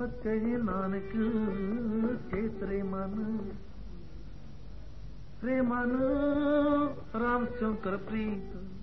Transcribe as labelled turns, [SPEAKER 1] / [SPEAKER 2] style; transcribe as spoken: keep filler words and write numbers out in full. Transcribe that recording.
[SPEAKER 1] कहे नानक चेतरे मन रे मन राम शंकर प्रीत